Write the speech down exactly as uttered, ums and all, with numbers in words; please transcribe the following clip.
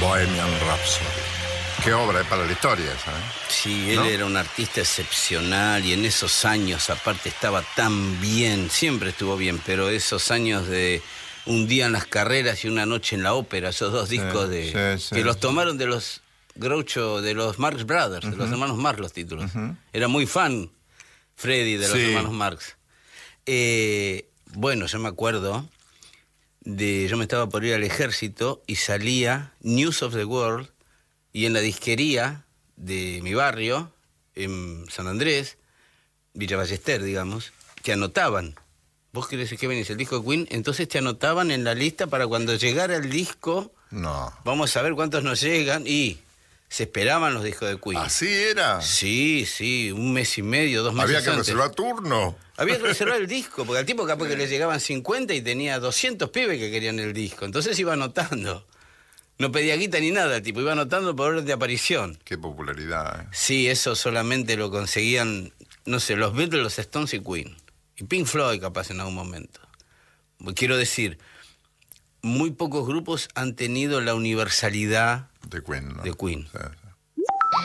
Bohemian Rhapsody. Qué obra es para la historia esa, ¿eh? Sí, él ¿No? era un artista excepcional y en esos años, aparte, estaba tan bien, siempre estuvo bien, pero esos años de un día en las carreras y una noche en la ópera, esos dos Sí, discos de sí, sí, que los sí. tomaron de los Groucho, de los Marx Brothers, de los hermanos Marx, los títulos. Uh-huh. Era muy fan Freddy de los Sí. hermanos Marx. Eh, bueno, yo me acuerdo de, yo me estaba por ir al ejército y salía News of the World, y en la disquería de mi barrio, en San Andrés, Villa Ballester, digamos, te anotaban. Vos querés que venís el disco de Queen, entonces te anotaban en la lista para cuando llegara el disco, No. vamos a ver cuántos nos llegan, y se esperaban los discos de Queen. ¿Así era? Sí, sí, un mes y medio, dos meses Había que antes. reservar turno. Había que reservar el disco, porque al tipo capaz que le llegaban cincuenta y tenía doscientos pibes que querían el disco. Entonces iba anotando. No pedía guita ni nada, el tipo iba anotando por orden de aparición. Qué popularidad, ¿eh? Sí, eso solamente lo conseguían, no sé, los Beatles, los Stones y Queen. Y Pink Floyd capaz en algún momento. Quiero decir, muy pocos grupos han tenido la universalidad De Queen, ¿no? de Queen. Sí.